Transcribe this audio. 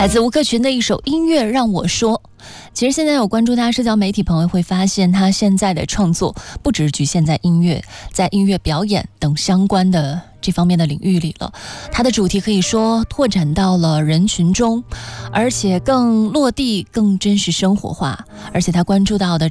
来自吴克群的一首音乐让我说。其实现在有关注他社交媒体朋友会发现，他现在的创作不只局限在音乐，在音乐表演等相关的这方面的领域里了。他的主题可以说拓展到了人群中，而且更落地、更真实生活化，而且他关注到的